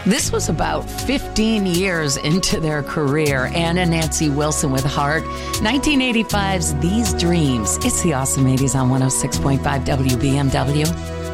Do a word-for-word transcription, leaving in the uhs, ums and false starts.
This was about fifteen years into their career. Ann and Nancy Wilson with Heart. nineteen eighty-five's These Dreams. It's the Awesome eighties on one oh six point five W B M W.